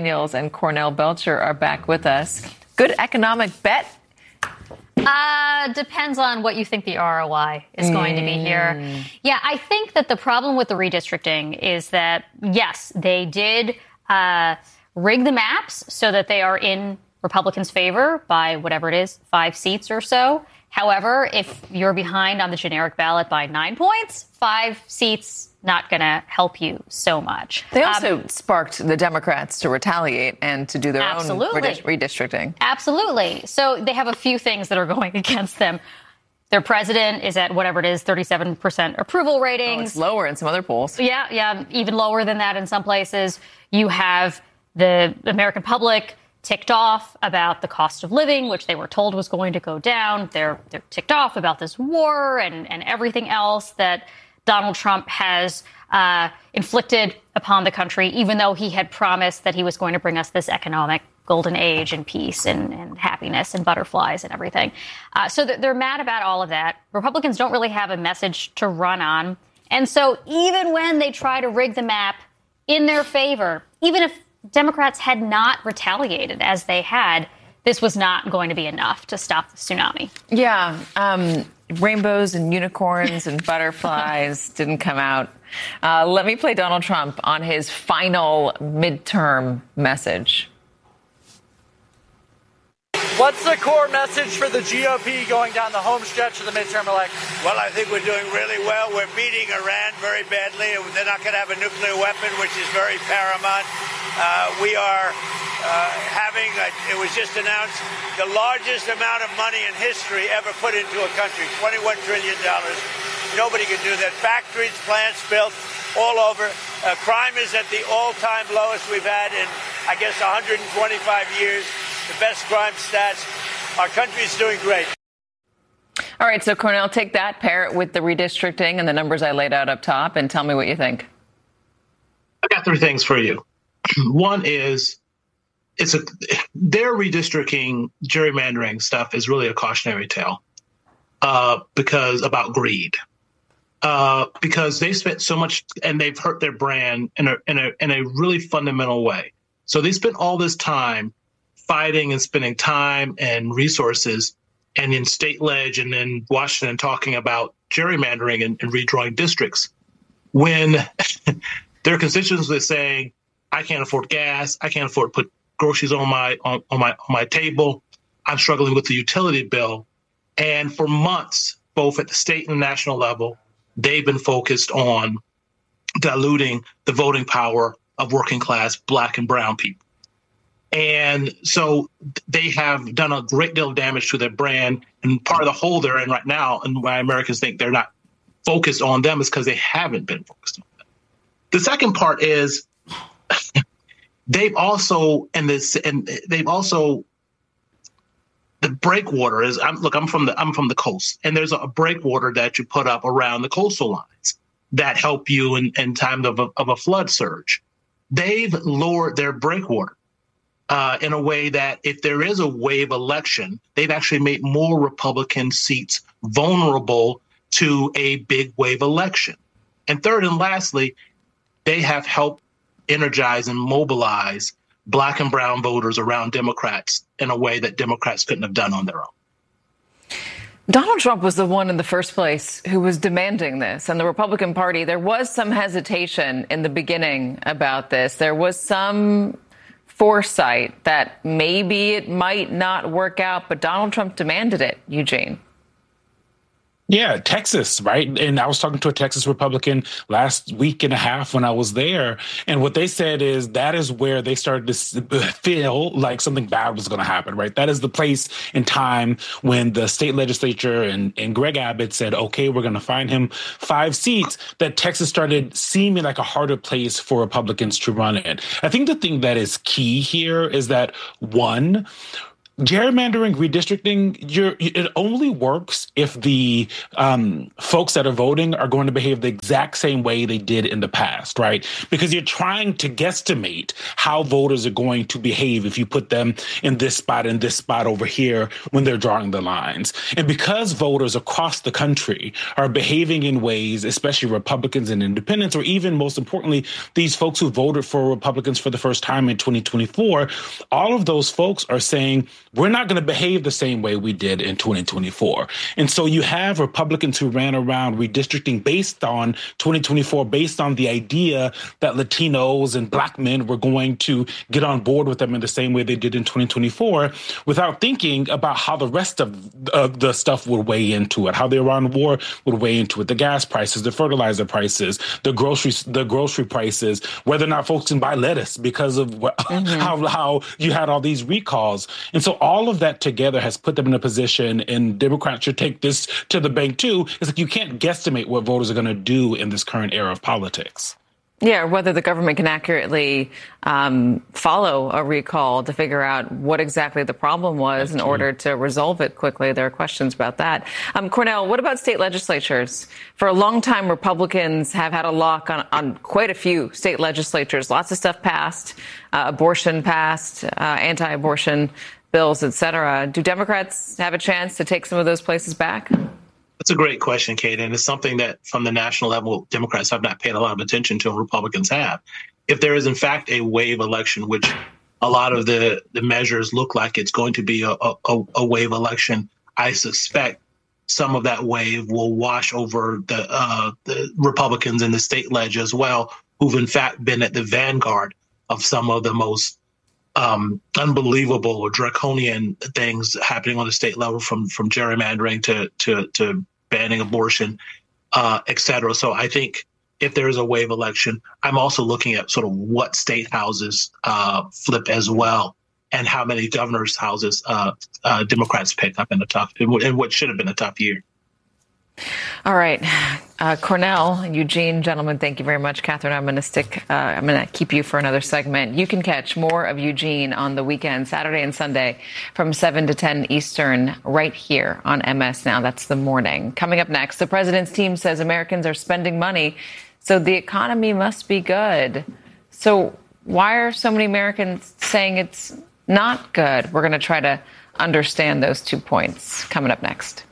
Daniels and Cornell Belcher are back with us. Good economic bet? Depends on what you think the ROI is going to be here. Yeah, I think that the problem with the redistricting is that, yes, they did rig the maps so that they are in Republicans' favor by whatever it is, 5 seats or so. However, if you're behind on the generic ballot by 9 points, 5 seats not going to help you so much. They also sparked the Democrats to retaliate and to do their own redistricting. Absolutely. So they have a few things that are going against them. Their president is at whatever it is, 37% approval ratings. Oh, it's lower in some other polls. Yeah, even lower than that in some places. You have the American public ticked off about the cost of living, which they were told was going to go down. They're ticked off about this war and everything else that Donald Trump has inflicted upon the country, even though he had promised that he was going to bring us this economic golden age and peace and happiness and butterflies and everything. So they're mad about all of that. Republicans don't really have a message to run on. And so even when they try to rig the map in their favor, even if Democrats had not retaliated as they had, this was not going to be enough to stop the tsunami. Yeah. Rainbows and unicorns and butterflies didn't come out. Let me play Donald Trump on his final midterm message. What's the core message for the GOP going down the home stretch of the midterm election? Well, I think we're doing really well. We're beating Iran very badly. They're not going to have a nuclear weapon, which is very paramount. We are having, it was just announced, the largest amount of money in history ever put into a country, $21 trillion. Nobody can do that. Factories, plants built all over. Crime is at the all-time lowest we've had in, I guess, 125 years. The best crime stats. Our country's doing great. All right, so Cornell, take that, pair it with the redistricting and the numbers I laid out up top, and tell me what you think. I got 3 things for you. One is their redistricting, gerrymandering stuff is really a cautionary tale because about greed. Because they spent so much and they've hurt their brand in a really fundamental way. So they spent all this time fighting and spending time and resources and in state ledge and in Washington talking about gerrymandering and redrawing districts when their constituents are saying, I can't afford gas. I can't afford to put groceries on my table. I'm struggling with the utility bill. And for months, both at the state and national level, they've been focused on diluting the voting power of working class Black and brown people. And so they have done a great deal of damage to their brand. And part of the hole they're in right now, and why Americans think they're not focused on them, is because they haven't been focused on them. The second part is they've also the breakwater is. I'm from the coast, and there's a breakwater that you put up around the coastal lines that help you in time of a flood surge. They've lowered their breakwater in a way that if there is a wave election, they've actually made more Republican seats vulnerable to a big wave election. And third and lastly, they have helped energize and mobilize Black and brown voters around Democrats in a way that Democrats couldn't have done on their own. Donald Trump was the one in the first place who was demanding this. And the Republican Party, there was some hesitation in the beginning about this. There was some foresight that maybe it might not work out, but Donald Trump demanded it, Eugene. Yeah, Texas, right? And I was talking to a Texas Republican last week and a half when I was there. And what they said is that is where they started to feel like something bad was going to happen, right? That is the place and time when the state legislature and Greg Abbott said, OK, we're going to find him 5 seats, that Texas started seeming like a harder place for Republicans to run in. I think the thing that is key here is that, one, gerrymandering, redistricting, it only works if the folks that are voting are going to behave the exact same way they did in the past, right? Because you're trying to guesstimate how voters are going to behave if you put them in this spot and this spot over here when they're drawing the lines. And because voters across the country are behaving in ways, especially Republicans and independents, or even most importantly, these folks who voted for Republicans for the first time in 2024, all of those folks are saying, we're not going to behave the same way we did in 2024. And so you have Republicans who ran around redistricting based on 2024, based on the idea that Latinos and Black men were going to get on board with them in the same way they did in 2024, without thinking about how the rest of the stuff would weigh into it, how the Iran war would weigh into it, the gas prices, the fertilizer prices, the grocery prices, whether or not folks can buy lettuce because of how you had all these recalls. And so all of that together has put them in a position, and Democrats should take this to the bank too. It's like you can't guesstimate what voters are going to do in this current era of politics. Yeah, whether the government can accurately follow a recall to figure out what exactly the problem was in order to resolve it quickly. There are questions about that. Cornel, what about state legislatures? For a long time, Republicans have had a lock on quite a few state legislatures. Lots of stuff passed, abortion passed, anti-abortion bills, et cetera. Do Democrats have a chance to take some of those places back? That's a great question, Kate, and it's something that from the national level, Democrats have not paid a lot of attention to, and Republicans have. If there is, in fact, a wave election, which a lot of the measures look like it's going to be a wave election, I suspect some of that wave will wash over the Republicans in the state ledge as well, who've in fact been at the vanguard of some of the most unbelievable or draconian things happening on the state level, from gerrymandering to banning abortion, et cetera. So I think if there is a wave election, I'm also looking at sort of what state houses flip as well, and how many governors' houses Democrats pick up in what should have been a tough year. All right. Cornel, Eugene, gentlemen, thank you very much. Catherine, I'm going to keep you for another segment. You can catch more of Eugene on the weekend, Saturday and Sunday, from 7 to 10 Eastern, right here on MS Now. That's the morning. Coming up next, the president's team says Americans are spending money, so the economy must be good. So why are so many Americans saying it's not good? We're going to try to understand those 2 points coming up next.